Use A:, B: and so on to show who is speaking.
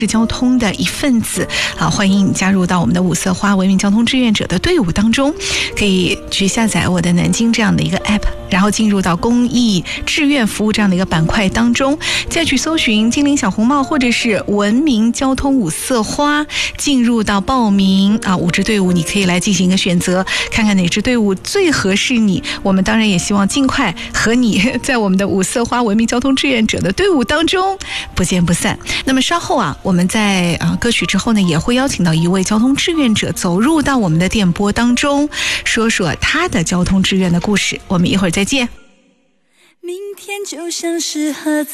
A: 交通的一份子欢迎你加入到我们的五色花文明交通志愿者的队伍当中，可以去下载我的南京这样的一个 app， 然后进入到公益志愿服务这样的一个板块当中，再去搜寻精灵小红帽或者是文明交通五色花，进入到报名5支队伍，你可以来进行一个选择，看看哪支队伍最合适你。我们当然也希望尽快和你在我们的五色花文明交通志愿者的队伍当中不见不散。那么稍后我们在歌曲之后呢，也会邀请到一位交通志愿者走入到我们的电波当中，说说他的交通志愿的故事。我们一会儿再见。
B: 明天就像是